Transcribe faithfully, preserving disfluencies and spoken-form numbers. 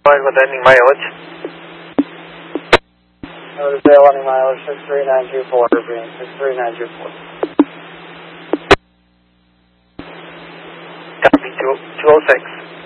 Fine with ending mileage. Notice Dale ending mileage six three nine two four, being six three nine two four. Copy two oh six.